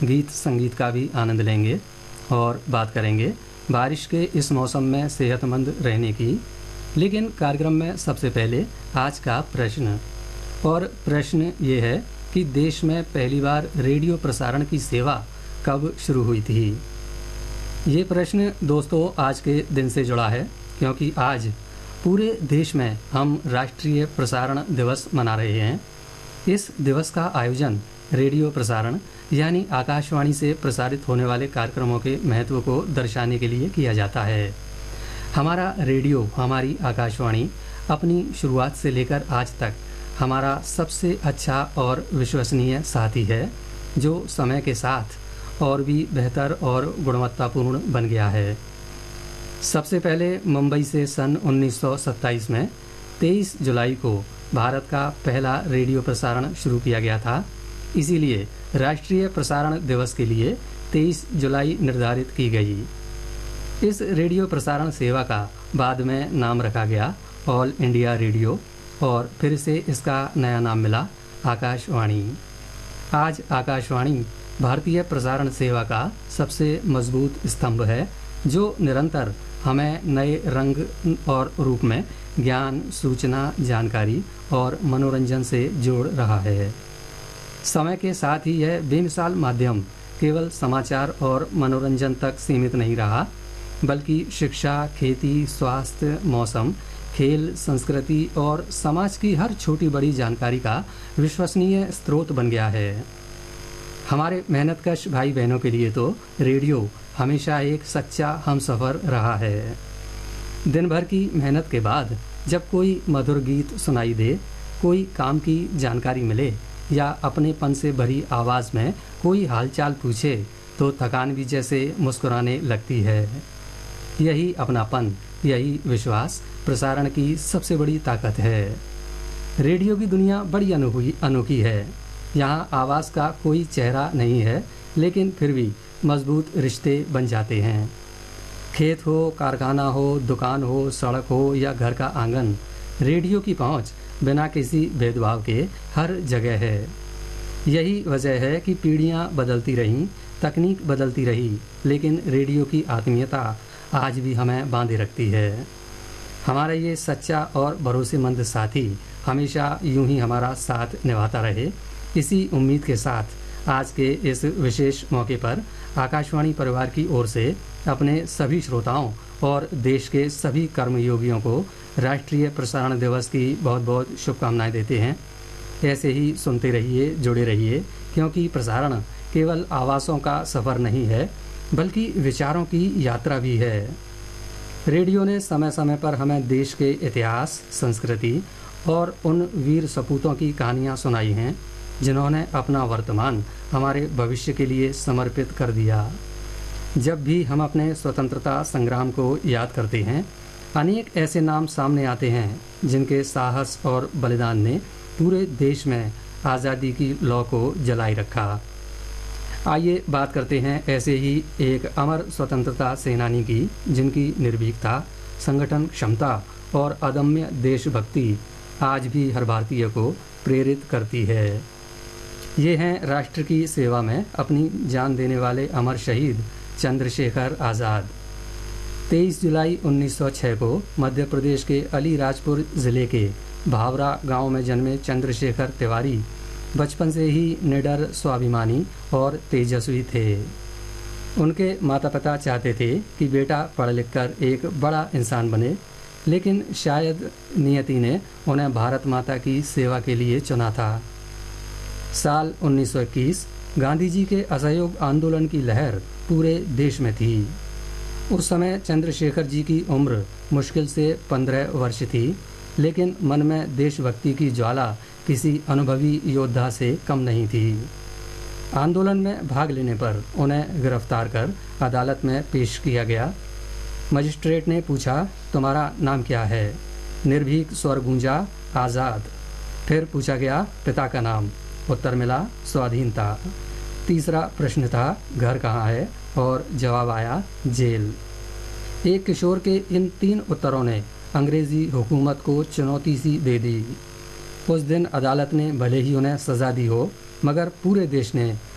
गीत संगीत का भी आनंद लेंगे और बात करेंगे बारिश के इस मौसम में सेहतमंद रहने की। लेकिन कार्यक्रम में सबसे पहले आज का प्रश्न, और प्रश्न ये है कि देश में पहली बार रेडियो प्रसारण की सेवा कब शुरू हुई थी। ये प्रश्न दोस्तों आज के दिन से जुड़ा है, क्योंकि आज पूरे देश में हम राष्ट्रीय प्रसारण दिवस मना रहे हैं। इस दिवस का आयोजन रेडियो प्रसारण यानी आकाशवाणी से प्रसारित होने वाले कार्यक्रमों के महत्व को दर्शाने के लिए किया जाता है। हमारा रेडियो, हमारी आकाशवाणी अपनी शुरुआत से लेकर आज तक हमारा सबसे अच्छा और विश्वसनीय साथी है, जो समय के साथ और भी बेहतर और गुणवत्तापूर्ण बन गया है। सबसे पहले मुंबई से सन 1927 में 23 जुलाई को भारत का पहला रेडियो प्रसारण शुरू किया गया था। इसीलिए राष्ट्रीय प्रसारण दिवस के लिए 23 जुलाई निर्धारित की गई। इस रेडियो प्रसारण सेवा का बाद में नाम रखा गया ऑल इंडिया रेडियो, और फिर से इसका नया नाम मिला आकाशवाणी। आज आकाशवाणी भारतीय प्रसारण सेवा का सबसे मजबूत स्तंभ है, जो निरंतर हमें नए रंग और रूप में ज्ञान, सूचना, जानकारी और मनोरंजन से जोड़ रहा है। समय के साथ ही यह बेमिसाल माध्यम केवल समाचार और मनोरंजन तक सीमित नहीं रहा, बल्कि शिक्षा, खेती, स्वास्थ्य, मौसम, खेल, संस्कृति और समाज की हर छोटी बड़ी जानकारी का विश्वसनीय स्रोत बन गया है। हमारे मेहनतकश भाई बहनों के लिए तो रेडियो हमेशा एक सच्चा हमसफ़र रहा है। दिन भर की मेहनत के बाद जब कोई मधुर गीत सुनाई दे, कोई काम की जानकारी मिले या अपनेपन से भरी आवाज़ में कोई हालचाल पूछे, तो थकान भी जैसे मुस्कुराने लगती है। यही अपनापन, यही विश्वास प्रसारण की सबसे बड़ी ताकत है। रेडियो की दुनिया बड़ी अनोखी है। यहाँ आवाज़ का कोई चेहरा नहीं है, लेकिन फिर भी मजबूत रिश्ते बन जाते हैं। खेत हो, कारखाना हो, दुकान हो, सड़क हो या घर का आंगन, रेडियो की पहुंच बिना किसी भेदभाव के हर जगह है। यही वजह है कि पीढ़ियां बदलती रहीं, तकनीक बदलती रही, लेकिन रेडियो की आत्मीयता आज भी हमें बांधे रखती है। हमारा ये सच्चा और भरोसेमंद साथी हमेशा यूं ही हमारा साथ निभाता रहे। इसी उम्मीद के साथ आज के इस विशेष मौके पर आकाशवाणी परिवार की ओर से अपने सभी श्रोताओं और देश के सभी कर्मयोगियों को राष्ट्रीय प्रसारण दिवस की बहुत बहुत शुभकामनाएं देते हैं। ऐसे ही सुनते रहिए, जुड़े रहिए, क्योंकि प्रसारण केवल आवाज़ों का सफ़र नहीं है, बल्कि विचारों की यात्रा भी है। रेडियो ने समय समय पर हमें देश के इतिहास, संस्कृति और उन वीर सपूतों की कहानियाँ सुनाई हैं, जिन्होंने अपना वर्तमान हमारे भविष्य के लिए समर्पित कर दिया। जब भी हम अपने स्वतंत्रता संग्राम को याद करते हैं, अनेक ऐसे नाम सामने आते हैं जिनके साहस और बलिदान ने पूरे देश में आज़ादी की लौ को जलाए रखा। आइए बात करते हैं ऐसे ही एक अमर स्वतंत्रता सेनानी की, जिनकी निर्भीकता, संगठन क्षमता और अदम्य देशभक्ति आज भी हर भारतीय को प्रेरित करती है। ये हैं राष्ट्र की सेवा में अपनी जान देने वाले अमर शहीद चंद्रशेखर आज़ाद। 23 जुलाई 1906 को मध्य प्रदेश के अलीराजपुर ज़िले के भावरा गांव में जन्मे चंद्रशेखर तिवारी बचपन से ही निडर, स्वाभिमानी और तेजस्वी थे। उनके माता पिता चाहते थे कि बेटा पढ़ लिख कर एक बड़ा इंसान बने, लेकिन शायद नियति ने उन्हें भारत माता की सेवा के लिए चुना था। साल 1921 गांधी जी के असहयोग आंदोलन की लहर पूरे देश में थी। उस समय चंद्रशेखर जी की उम्र मुश्किल से 15 वर्ष थी, लेकिन मन में देशभक्ति की ज्वाला किसी अनुभवी योद्धा से कम नहीं थी। आंदोलन में भाग लेने पर उन्हें गिरफ्तार कर अदालत में पेश किया गया। मजिस्ट्रेट ने पूछा, तुम्हारा नाम क्या है? निर्भीक स्वर गूंजा, आज़ाद। फिर पूछा गया, पिता का नाम? उत्तर मिला, स्वाधीनता। तीसरा प्रश्न था, घर कहाँ है? और जवाब आया, जेल। एक किशोर के इन 3 उत्तरों ने अंग्रेज़ी हुकूमत को चुनौती सी दे दी। उस दिन अदालत ने भले ही उन्हें सज़ा दी हो, मगर पूरे देश ने